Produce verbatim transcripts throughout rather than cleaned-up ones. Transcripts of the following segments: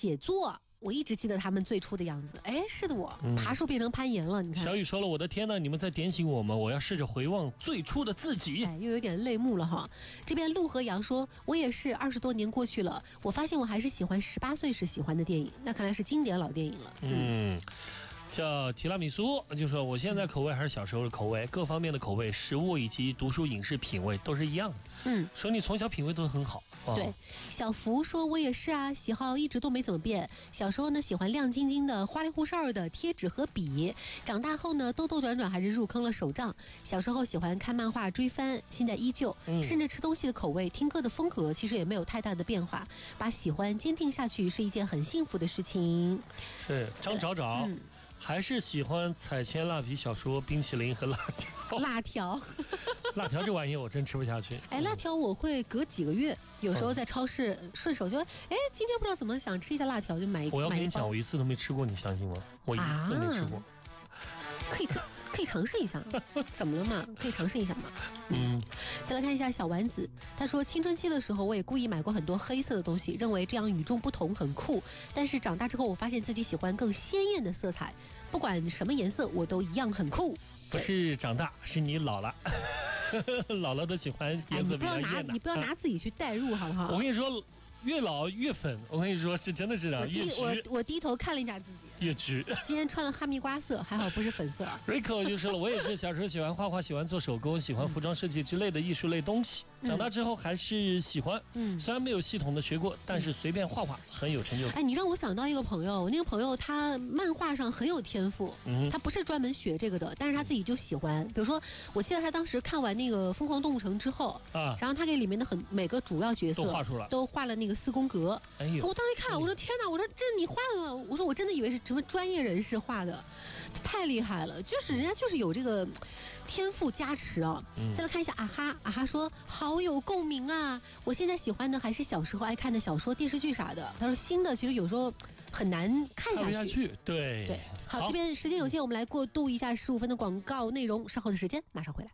写作。我一直记得他们最初的样子，哎，是的我，我、嗯、爬树变成攀岩了。你看， 小雨说了，我的天哪，你们在点醒我们，我要试着回望最初的自己。 哎，又有点泪目了哈。这边陆和阳说，我也是二十多年过去了，我发现我还是喜欢十八岁时喜欢的电影，那看来是经典老电影了。 嗯。嗯叫提拉米苏，就说我现在口味还是小时候的口味，各方面的口味、食物以及读书影视品味都是一样的。嗯，说你从小品味都很好。哦、 对，小福说我也是啊，喜好一直都没怎么变。小时候呢喜欢亮晶晶的、花里胡哨的贴纸和笔，长大后呢兜兜转转还是入坑了手账。小时候喜欢看漫画追番，现在依旧，嗯、甚至吃东西的口味、听歌的风格其实也没有太大的变化。把喜欢坚定下去是一件很幸福的事情。 是张找找。嗯还是喜欢彩铅蜡笔小说、冰淇淋和辣条。 辣条， 辣条这玩意我真吃不下去。 哎，辣条我会隔几个月，有时候在超市顺手就，哎，今天不知道怎么想吃一下辣条，就买一。 我要跟你讲，我一次都没吃过，你相信吗？我一次没吃过。啊、 可以吃。可以尝试一下，怎么了嘛？可以尝试一下嘛。嗯，再来看一下小丸子，他说青春期的时候我也故意买过很多黑色的东西，认为这样与众不同很酷。但是长大之后我发现自己喜欢更鲜艳的色彩，不管什么颜色我都一样很酷。 不是长大，是你老了。老了都喜欢颜色比较艳的。 你不要拿自己去代入好不好？ 我跟你说。越老越粉，我跟你说是真的是这样。越我我低头看了一下自己， 越直。 今天穿了哈密瓜色，还好不是粉色。 Rico 就说了，我也是小时候喜欢画画，喜欢做手工，喜欢服装设计之类的艺术类东西。嗯、长大之后还是喜欢，嗯，虽然没有系统的学过，但是随便画画很有成就感。 哎，你让我想到一个朋友，我那个朋友他漫画上很有天赋，嗯，他不是专门学这个的，但是他自己就喜欢。比如说，我记得他当时看完那个《疯狂动物城》之后啊，然后他给里面的很每个主要角色都画出来， 都画了那个四宫格。哎呦！我当时一看，我说天哪！我说这你画的吗？我说我真的以为是什么专业人士画的，太厉害了！就是人家就是有这个天赋加持啊。嗯、再来看一下啊哈啊哈说好有共鸣啊！我现在喜欢的还是小时候爱看的小说、电视剧啥的。他说新的其实有时候很难看下去。 看不下去，对对。好，好这边时间有限，我们来过渡一下十五分的广告内容，稍后的时间马上回来。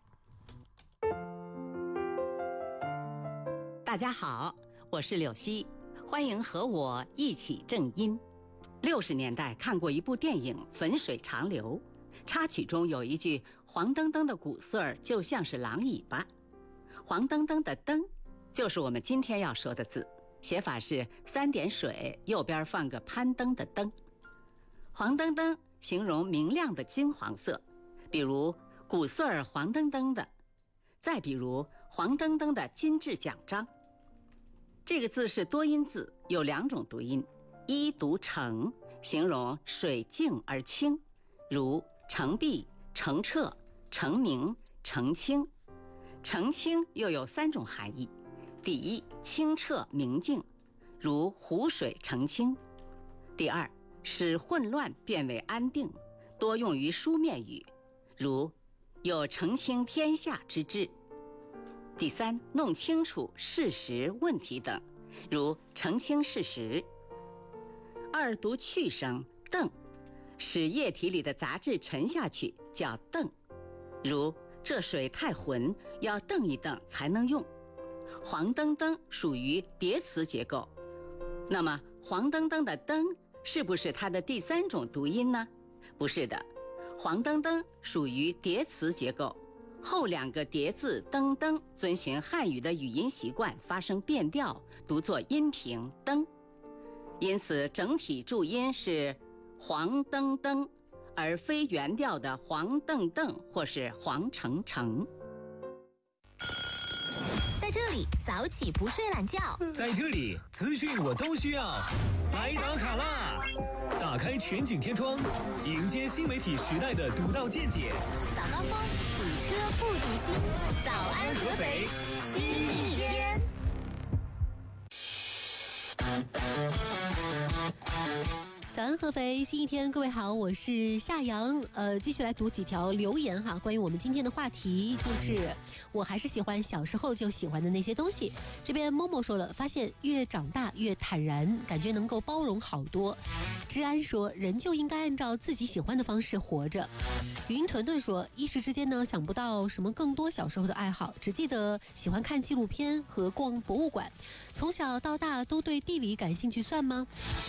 大家好，我是柳溪。欢迎和我一起正音。六十年代看过一部电影《汾水长流》，插曲中有一句黄澄澄的古色儿就像是狼尾巴。黄澄澄的澄就是我们今天要说的字，写法是三点水右边放个攀登的登。黄澄澄形容明亮的金黄色，比如古穗儿黄澄澄的，再比如黄澄澄的金质奖章。这个字是多音字，有两种读音，一读澄，形容水静而清，如澄碧、澄澈、澄明、澄清。澄清又有三种含义，第一，清澈明净，如湖水澄清；第二，使混乱变为安定，多用于书面语，如有澄清天下之志；第三，弄清楚事实问题等，如澄清事实。二读去声澄，使液体里的杂质沉下去叫澄，如这水太浑，要澄一澄才能用。黄澄澄属于叠词结构，那么黄澄澄的澄是不是它的第三种读音呢？不是的，黄澄澄属于叠词结构，后两个叠字登登遵循汉语的语音习惯发生变调，读作音平登，因此整体注音是黄澄澄，而非原调的黄澄澄或是黄澄澄。 在这里早起不睡懒觉， 在这里资讯我都需要，来打卡啦！打开全景天窗，迎接新媒体时代的独到见解。 早高峰，堵车不堵心。早安合肥，新一天。 早安合肥，新一天，各位好，我是夏阳。呃，继续来读几条留言哈，关于我们今天的话题，就是我还是喜欢小时候就喜欢的那些东西。这边默默说了，发现越长大越坦然，感觉能够包容好多。治安说，人就应该按照自己喜欢的方式活着。云屯屯说，一时之间呢想不到什么更多小时候的爱好，只记得喜欢看纪录片和逛博物馆。从小到大都对地理感兴趣算吗？